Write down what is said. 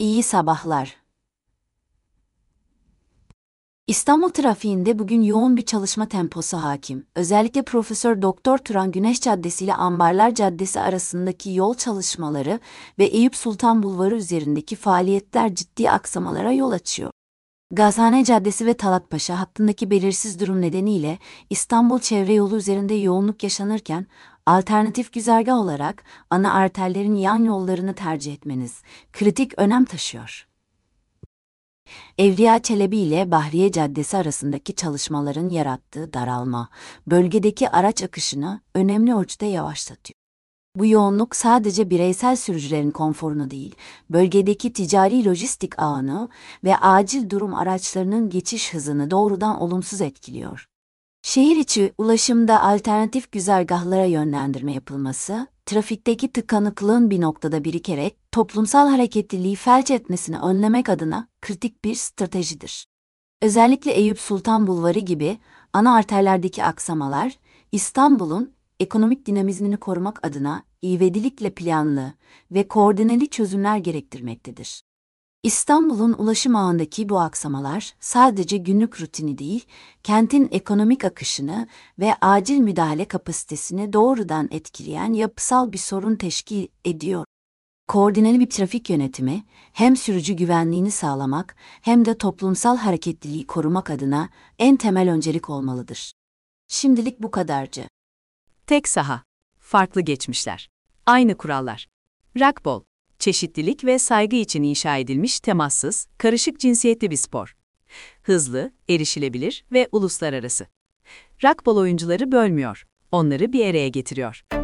İyi sabahlar. İstanbul trafiğinde bugün yoğun bir çalışma temposu hakim. Özellikle Profesör Doktor Turan Güneş Caddesi ile Ambarlar Caddesi arasındaki yol çalışmaları ve Eyüp Sultan Bulvarı üzerindeki faaliyetler ciddi aksamalara yol açıyor. Gazhane Caddesi ve Talatpaşa hattındaki belirsiz durum nedeniyle İstanbul Çevre Yolu üzerinde yoğunluk yaşanırken, alternatif güzergah olarak ana arterlerin yan yollarını tercih etmeniz kritik önem taşıyor. Evliya Çelebi ile Bahriye Caddesi arasındaki çalışmaların yarattığı daralma, bölgedeki araç akışını önemli ölçüde yavaşlatıyor. Bu yoğunluk sadece bireysel sürücülerin konforunu değil, bölgedeki ticari lojistik ağını ve acil durum araçlarının geçiş hızını doğrudan olumsuz etkiliyor. Şehir içi ulaşımda alternatif güzergahlara yönlendirme yapılması, trafikteki tıkanıklığın bir noktada birikerek toplumsal hareketliliği felç etmesini önlemek adına kritik bir stratejidir. Özellikle Eyüp Sultan Bulvarı gibi ana arterlerdeki aksamalar, İstanbul'un ekonomik dinamizmini korumak adına ivedilikle planlı ve koordineli çözümler gerektirmektedir. İstanbul'un ulaşım ağındaki bu aksamalar sadece günlük rutini değil, kentin ekonomik akışını ve acil müdahale kapasitesini doğrudan etkileyen yapısal bir sorun teşkil ediyor. Koordineli bir trafik yönetimi, hem sürücü güvenliğini sağlamak hem de toplumsal hareketliliği korumak adına en temel öncelik olmalıdır. Şimdilik bu kadarcı. Tek saha, farklı geçmişler, aynı kurallar. Rugby, çeşitlilik ve saygı için inşa edilmiş temassız, karışık cinsiyetli bir spor. Hızlı, erişilebilir ve uluslararası. Rugby oyuncuları bölmüyor, onları bir araya getiriyor.